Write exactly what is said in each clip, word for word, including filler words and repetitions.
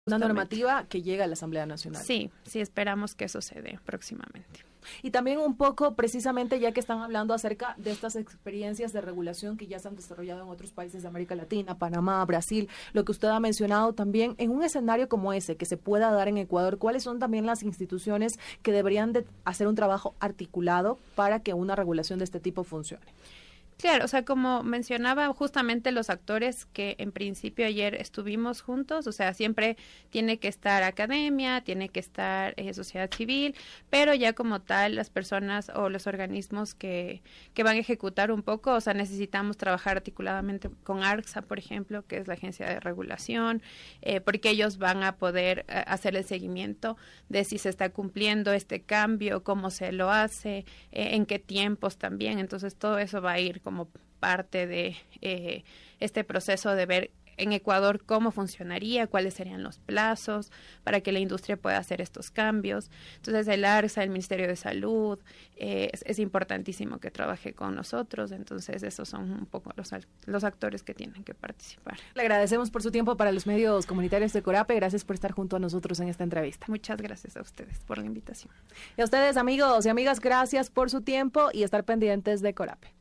Una normativa que llega a la Asamblea Nacional. Sí, sí, esperamos que eso se dé próximamente. Y también un poco, precisamente, ya que están hablando acerca de estas experiencias de regulación que ya se han desarrollado en otros países de América Latina, Panamá, Brasil, lo que usted ha mencionado también, en un escenario como ese que se pueda dar en Ecuador, ¿cuáles son también las instituciones que deberían de hacer un trabajo articulado para que una regulación de este tipo funcione? Claro, o sea, como mencionaba justamente los actores que en principio ayer estuvimos juntos, o sea, siempre tiene que estar academia, tiene que estar eh, sociedad civil, pero ya como tal las personas o los organismos que, que van a ejecutar un poco, o sea, necesitamos trabajar articuladamente con ARCSA, por ejemplo, que es la agencia de regulación, eh, porque ellos van a poder eh, hacer el seguimiento de si se está cumpliendo este cambio, cómo se lo hace, eh, en qué tiempos también, entonces todo eso va a ir como parte de eh, este proceso de ver en Ecuador cómo funcionaría, cuáles serían los plazos para que la industria pueda hacer estos cambios. Entonces el ARCSA, el Ministerio de Salud, eh, es, es importantísimo que trabaje con nosotros, entonces esos son un poco los, los actores que tienen que participar. Le agradecemos por su tiempo para los medios comunitarios de Corape, gracias por estar junto a nosotros en esta entrevista. Muchas gracias a ustedes por la invitación. Y a ustedes, amigos y amigas, gracias por su tiempo y estar pendientes de Corape.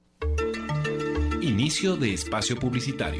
Inicio de espacio publicitario.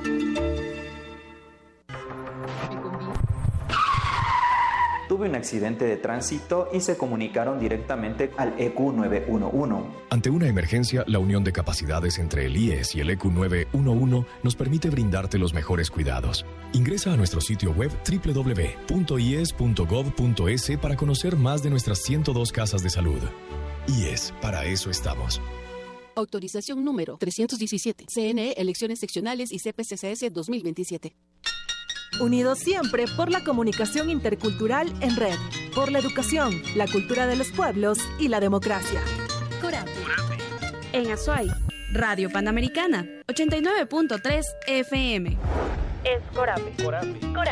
Tuve un accidente de tránsito y se comunicaron directamente al E Q nueve uno uno. Ante una emergencia, la unión de capacidades entre el I E S y el E Q nueve uno uno nos permite brindarte los mejores cuidados. Ingresa a nuestro sitio web doble u doble u doble u punto i e s punto gov punto es para conocer más de nuestras ciento dos casas de salud. I E S, para eso estamos. Autorización número trescientos diecisiete. C N E, Elecciones Seccionales y C P C C S dos mil veintisiete. Unidos siempre por la comunicación intercultural en red, por la educación, la cultura de los pueblos y la democracia. Corape. En Azuay, Radio Panamericana, ochenta y nueve punto tres F M. Es Corape. Corape. Corape.